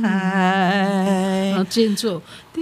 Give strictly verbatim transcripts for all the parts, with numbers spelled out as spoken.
海。 然后间奏，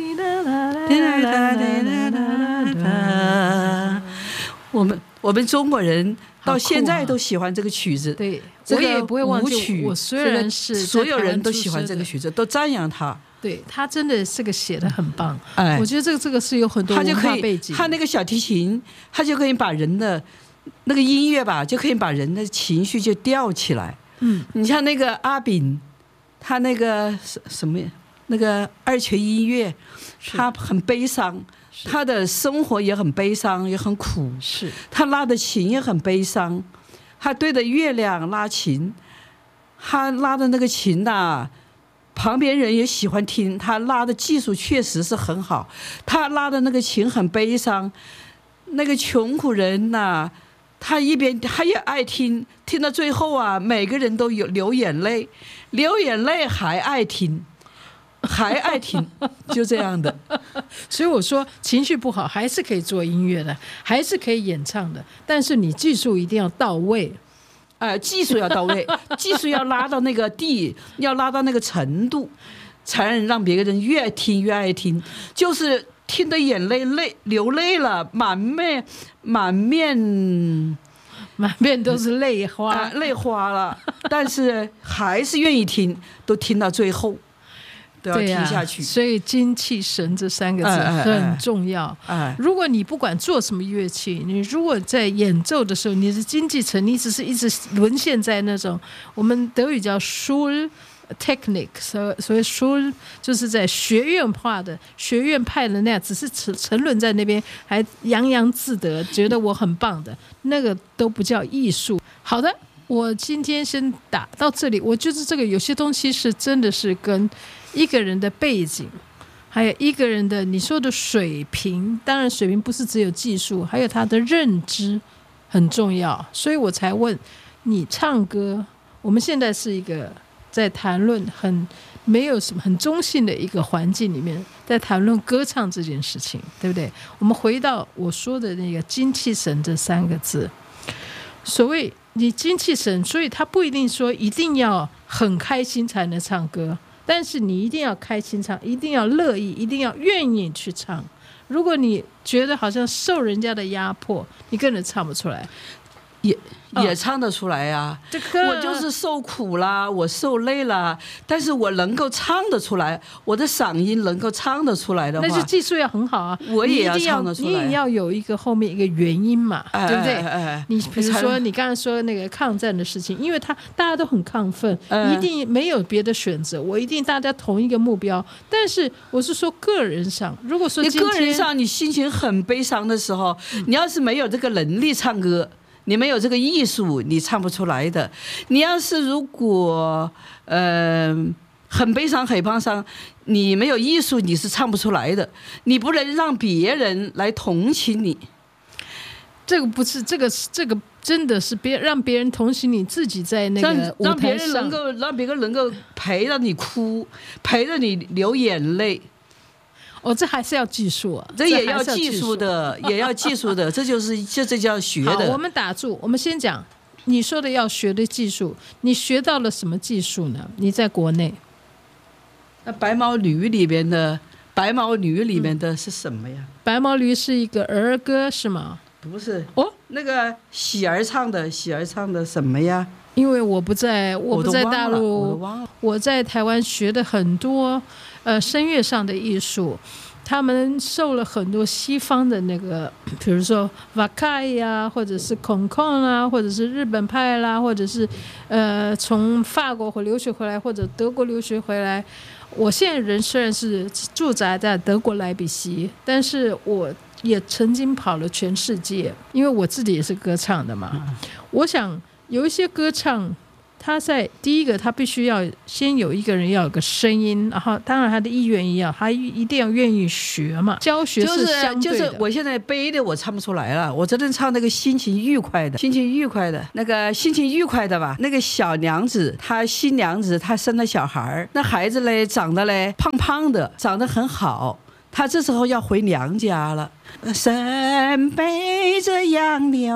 我们我们中国人到现在都喜欢这个曲子， 对， 这个我也不会忘记。 舞曲， 我虽然是所有人都喜欢这个曲子，都赞扬他。 对，他真的这个写的很棒。 哎， 我觉得这个这个是有很多文化背景。 他那个小提琴，他就可以把人的那个音乐吧，就可以把人的情绪就吊起来。 嗯， 你像那个阿炳，他那个什么那个二泉音乐，他很悲伤，他的生活也很悲伤，也很苦。 是他拉的琴也很悲伤，他对着月亮拉琴，他拉的那个琴呐、啊。旁边人也喜欢听，他拉的技术确实是很好，他拉的那个琴很悲伤，那个穷苦人呐、啊，他一边他也爱听，听到最后啊，每个人都有流眼泪，流眼泪还爱听，还爱听，就这样的。 所以我说，情绪不好还是可以做音乐的，还是可以演唱的，但是你技术一定要到位。 呃，技术要到位，技术要拉到那个地，要拉到那个程度，才能让别人越听越爱听。就是听得眼泪泪流泪了，满面满面满面都是泪花， 呃、泪花了，但是还是愿意听，都听到最后。都要听下去、 啊、所以精气神这三个字很重要、哎哎哎、如果你不管做什么乐器，你如果在演奏的时候你的精气神你只是一直沦陷在那种我们德语叫 Schul technique， 所以 Schul 就是在学院化的学院派的那样，只是沉沦在那边还洋洋自得觉得我很棒的那个都不叫艺术。好的，我今天先打到这里。我觉得这个有些东西是真的是跟一个人的背景，还有一个人的你说的水平，当然水平不是只有技术，还有他的认知很重要。所以我才问你唱歌，我们现在是一个在谈论很没有什么很中性的一个环境里面，在谈论歌唱这件事情，对不对？我们回到我说的那个精气神这三个字，所谓你精气神，所以他不一定说一定要很开心才能唱歌，但是你一定要开心唱，一定要乐意，一定要愿意去唱。如果你觉得好像受人家的压迫，你根本唱不出来。 也也唱得出来呀、啊哦，我就是受苦啦，我受累啦，但是我能够唱得出来，我的嗓音能够唱得出来的话， 那就技术要很好啊， 我也要唱得出来， 你也要有一个后面一个原因嘛， 哎、 对不对？ 哎哎、 你比如说你刚才说那个抗战的事情，因为他大家都很亢奋、哎，一定没有别的选择，我一定大家同一个目标。但是我是说个人上，如果说你个人上你心情很悲伤的时候，嗯、你要是没有这个能力唱歌。你没有这个艺术，你唱不出来的。你要是如果呃很悲伤、很悲伤，你没有艺术，你是唱不出来的。你不能让别人来同情你。 这个不是这个这个真的是别让别人同情你，自己在那个舞台上， 让别人能够让别人能够陪着你哭，陪着你流眼泪。 哦，这还是要技术啊， 这也要技术的，也要技术的，这就是这这叫学的。 好，我们打住，我们先讲你说的要学的技术，你学到了什么技术呢？你在国内， 那白毛驴里面的白毛驴里面的是什么呀？ 嗯、白毛驴是一个儿歌是吗？ 不是哦， 那个喜儿唱的，喜儿唱的什么呀？ 因为我不在，我不在大陆， 我都忘了， 我在台湾学的很多。呃，声乐上的艺术，他们受了很多西方的那个，比如说瓦卡呀，或者是孔孔啦，或者是日本派啦，或者是呃从法国留学回来，或者德国留学回来。我现在人虽然是驻扎在德国莱比锡，但是我也曾经跑了全世界，因为我自己也是歌唱的嘛。我想有一些歌唱。他在第一个，他必须要先有一个人要有个声音，然后当然他的意愿也要，他一定要愿意学嘛。教学是相对的， 就是就是我现在悲的我唱不出来了，我只能唱那个心情愉快的，心情愉快的那个心情愉快的吧。那个小娘子，她新娘子，她生了小孩，那孩子嘞长得嘞胖胖的，长得很好。她这时候要回娘家了，身背着杨柳。